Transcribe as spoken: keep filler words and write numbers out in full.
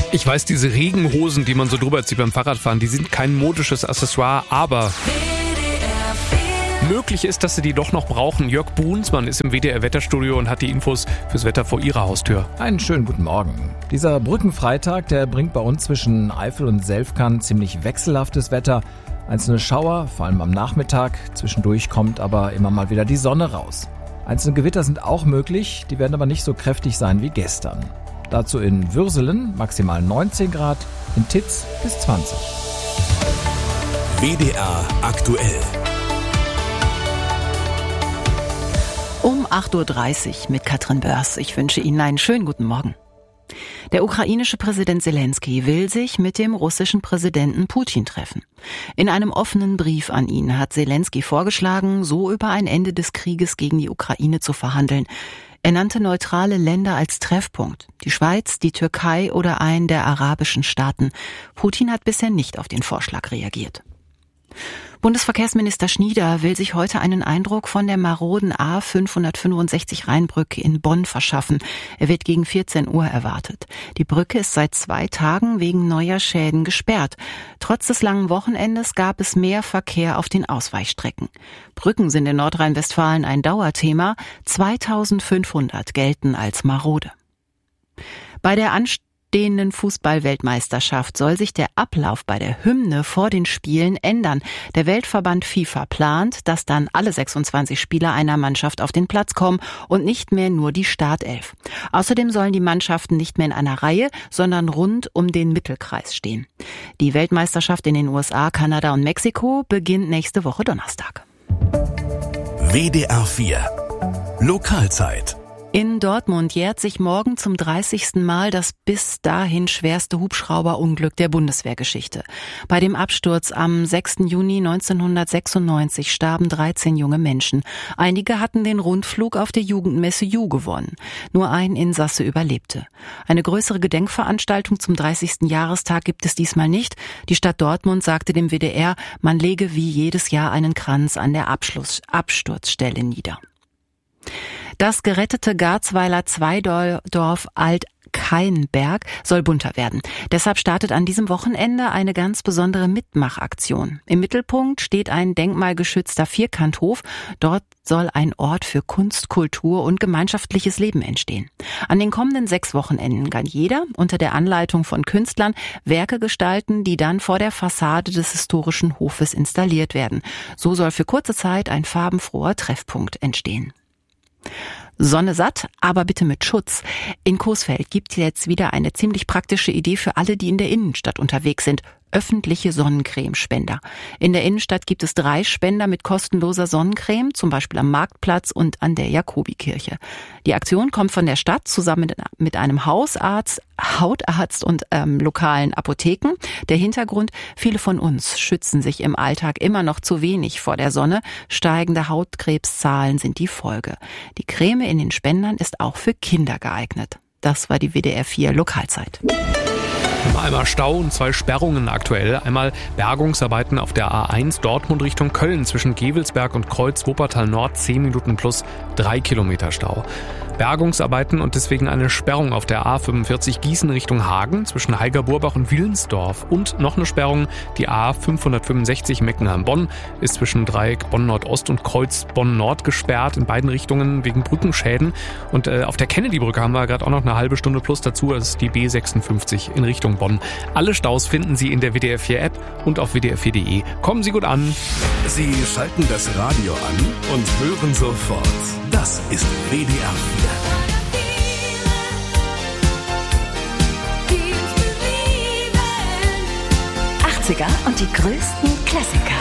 Ich weiß, diese Regenhosen, die man so drüber zieht beim Fahrradfahren, die sind kein modisches Accessoire, aber möglich ist, dass Sie die doch noch brauchen. Jörg Brunsmann ist im W D R-Wetterstudio und hat die Infos fürs Wetter vor Ihrer Haustür. Einen schönen guten Morgen. Dieser Brückenfreitag, der bringt bei uns zwischen Eifel und Selfkant ziemlich wechselhaftes Wetter. Einzelne Schauer, vor allem am Nachmittag. Zwischendurch kommt aber immer mal wieder die Sonne raus. Einzelne Gewitter sind auch möglich, die werden aber nicht so kräftig sein wie gestern. Dazu in Würselen maximal neunzehn Grad, in Titz bis zwanzig. W D R aktuell. Um acht Uhr dreißig mit Katrin Börs. Ich wünsche Ihnen einen schönen guten Morgen. Der ukrainische Präsident Zelensky will sich mit dem russischen Präsidenten Putin treffen. In einem offenen Brief an ihn hat Zelensky vorgeschlagen, so über ein Ende des Krieges gegen die Ukraine zu verhandeln. Er nannte neutrale Länder als Treffpunkt. Die Schweiz, die Türkei oder einen der arabischen Staaten. Putin hat bisher nicht auf den Vorschlag reagiert. Bundesverkehrsminister Schnieder will sich heute einen Eindruck von der maroden A fünfhundertfünfundsechzig Rheinbrücke in Bonn verschaffen. Er wird gegen vierzehn Uhr erwartet. Die Brücke ist seit zwei Tagen wegen neuer Schäden gesperrt. Trotz des langen Wochenendes gab es mehr Verkehr auf den Ausweichstrecken. Brücken sind in Nordrhein-Westfalen ein Dauerthema. zweitausendfünfhundert gelten als marode. Bei der Anst stehenden Fußball-Weltmeisterschaft soll sich der Ablauf bei der Hymne vor den Spielen ändern. Der Weltverband FIFA plant, dass dann alle sechsundzwanzig Spieler einer Mannschaft auf den Platz kommen und nicht mehr nur die Startelf. Außerdem sollen die Mannschaften nicht mehr in einer Reihe, sondern rund um den Mittelkreis stehen. Die Weltmeisterschaft in den U S A, Kanada und Mexiko beginnt nächste Woche Donnerstag. W D R vier Lokalzeit. In Dortmund jährt sich morgen zum dreißigsten Mal das bis dahin schwerste Hubschrauberunglück der Bundeswehrgeschichte. Bei dem Absturz am sechsten Juni neunzehnhundertsechsundneunzig starben dreizehn junge Menschen. Einige hatten den Rundflug auf der Jugendmesse Ju gewonnen. Nur ein Insasse überlebte. Eine größere Gedenkveranstaltung zum dreißigsten Jahrestag gibt es diesmal nicht. Die Stadt Dortmund sagte dem W D R, man lege wie jedes Jahr einen Kranz an der Abschluss- Absturzstelle nieder. Das gerettete Garzweiler Zweidorf Alt-Keinberg soll bunter werden. Deshalb startet an diesem Wochenende eine ganz besondere Mitmachaktion. Im Mittelpunkt steht ein denkmalgeschützter Vierkanthof. Dort soll ein Ort für Kunst, Kultur und gemeinschaftliches Leben entstehen. An den kommenden sechs Wochenenden kann jeder unter der Anleitung von Künstlern Werke gestalten, die dann vor der Fassade des historischen Hofes installiert werden. So soll für kurze Zeit ein farbenfroher Treffpunkt entstehen. Sonne satt, aber bitte mit Schutz. In Coesfeld gibt es jetzt wieder eine ziemlich praktische Idee für alle, die in der Innenstadt unterwegs sind. Öffentliche Sonnencremespender. In der Innenstadt gibt es drei Spender mit kostenloser Sonnencreme, zum Beispiel am Marktplatz und an der Jakobikirche. Die Aktion kommt von der Stadt zusammen mit einem Hausarzt, Hautarzt und ähm, lokalen Apotheken. Der Hintergrund: Viele von uns schützen sich im Alltag immer noch zu wenig vor der Sonne. Steigende Hautkrebszahlen sind die Folge. Die Creme in den Spendern ist auch für Kinder geeignet. Das war die W D R vier Lokalzeit. Einmal Stau und zwei Sperrungen aktuell. Einmal Bergungsarbeiten auf der A eins Dortmund Richtung Köln zwischen Gevelsberg und Kreuz Wuppertal Nord, zehn Minuten plus drei Kilometer Stau. Bergungsarbeiten und deswegen eine Sperrung auf der A fünfundvierzig Gießen Richtung Hagen zwischen Heiger-Burbach und Wilnsdorf. Und noch eine Sperrung, die A fünfhundertfünfundsechzig Meckenheim-Bonn ist zwischen Dreieck Bonn-Nordost und Kreuz Bonn-Nord gesperrt, in beiden Richtungen wegen Brückenschäden. Und äh, auf der Kennedy-Brücke haben wir gerade auch noch eine halbe Stunde plus dazu, das ist die B sechsundfünfzig in Richtung Bonn. Alle Staus finden Sie in der W D R vier App und auf W D R vier Punkt de. Kommen Sie gut an. Sie schalten das Radio an und hören sofort. Das ist W D R vier. achtziger und die größten Klassiker.